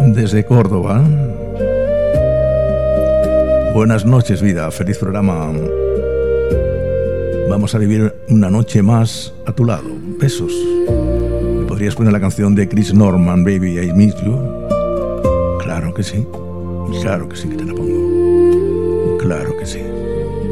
desde Córdoba. Buenas noches, vida. Feliz programa. Vamos a vivir una noche más a tu lado. Besos. ¿Me podrías poner la canción de Chris Norman, Baby, I Miss You? Claro que sí. Claro que sí que te la pongo. Claro que sí.